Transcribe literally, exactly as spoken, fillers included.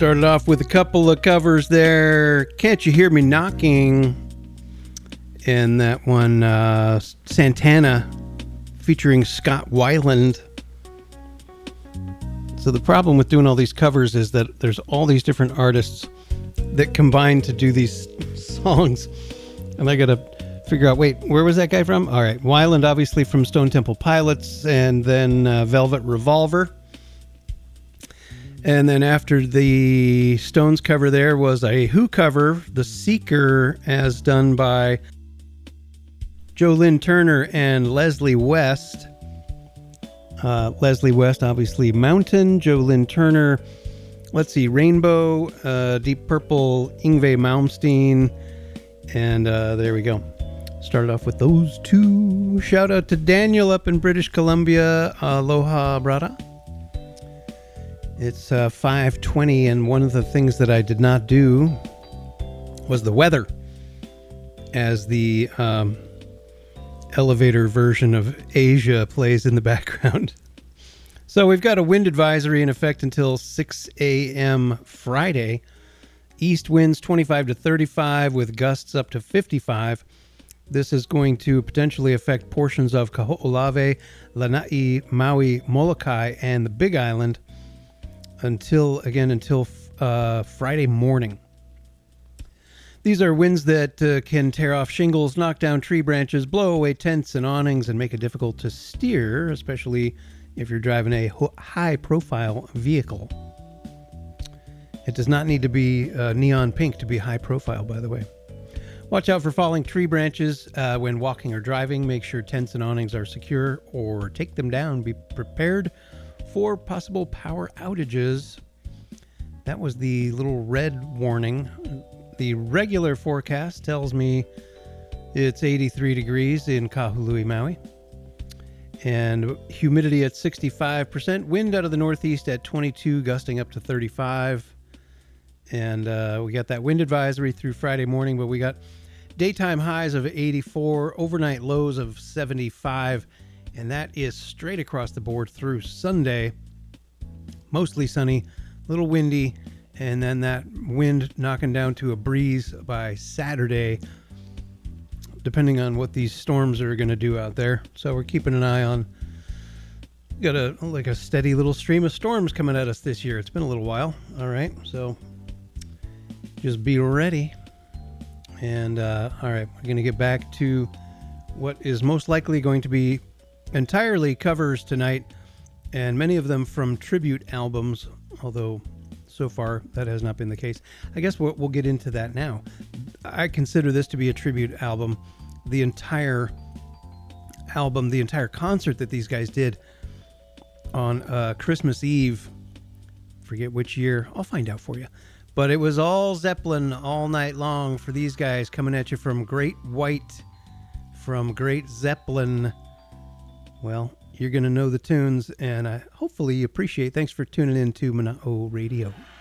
Started off with a couple of covers there. Can't You Hear Me Knocking? And that one, uh, Santana, featuring Scott Weiland. So the problem with doing all these covers is that there's all these different artists that combine to do these songs. And I got to figure out, wait, where was that guy from? All right, Weiland, obviously from Stone Temple Pilots, and then uh, Velvet Revolver. And then after the Stones cover there was a Who cover, The Seeker, as done by Joe Lynn Turner and Leslie West. Uh, Leslie West, obviously Mountain. Joe Lynn Turner, let's see, Rainbow, uh, Deep Purple, Yngwie Malmsteen. And uh, there we go. Started off with those two. Shout out to Daniel up in British Columbia. Aloha, brada. It's uh, five twenty, and one of the things that I did not do was the weather, as the um, elevator version of Asia plays in the background. So we've got a wind advisory in effect until six a.m. Friday. East winds twenty-five to thirty-five with gusts up to fifty-five. This is going to potentially affect portions of Kaho'olawe, Lanai, Maui, Molokai, and the Big Island until, again, until uh, Friday morning. These are winds that uh, can tear off shingles, knock down tree branches, blow away tents and awnings, and make it difficult to steer, especially if you're driving a high-profile vehicle. It does not need to be uh, neon pink to be high-profile, by the way. Watch out for falling tree branches uh, when walking or driving. Make sure tents and awnings are secure or take them down. Be prepared for possible power outages. That was the little red warning. The regular forecast tells me it's eighty-three degrees in Kahului, Maui. And humidity at sixty-five percent. Wind out of the northeast at twenty-two, gusting up to thirty-five. And uh, we got that wind advisory through Friday morning, but we got daytime highs of eighty-four, overnight lows of seventy-five. And that is straight across the board through Sunday. Mostly sunny, a little windy, and then that wind knocking down to a breeze by Saturday, depending on what these storms are going to do out there. So we're keeping an eye on, got a like a steady little stream of storms coming at us this year. It's been a little while. All right, so just be ready. And uh, all right, we're going to get back to what is most likely going to be entirely covers tonight, and many of them from tribute albums, although so far that has not been the case. I guess we'll, we'll get into that now. I consider this to be a tribute album. The entire album, the entire concert that these guys did on uh, Christmas Eve, forget which year, I'll find out for you. But it was all Zeppelin all night long for these guys, coming at you from Great White, from Great Zeppelin. Well, you're going to know the tunes, and I hopefully you appreciate. Thanks for tuning in to Mana'o Radio.